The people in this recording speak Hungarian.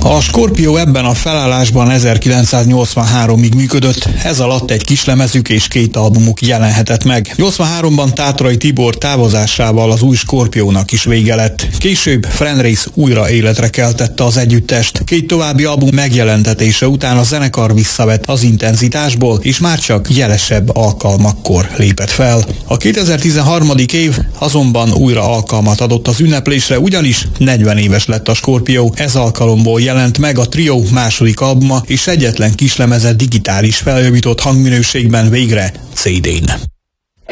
A Scorpio ebben a felállásban 1983-ig működött, ez alatt egy kislemezük és 2 albumuk jelenhetett meg. 83-ban Tátrai Tibor távozásával az új Scorpiónak is vége lett. Később Fenriz újra életre keltette az együttest. 2 további album megjelentetése után a zenekar visszavett az intenzitásból, és már csak jelesebb alkalmakkor lépett fel. A 2013. év azonban újra alkalmat adott az ünneplésre, ugyanis 40 éves lett a Scorpio. Ez alkalomból jelent meg a trió második albuma, és egyetlen kislemeze digitális feljavított hangminőségben végre CD-n.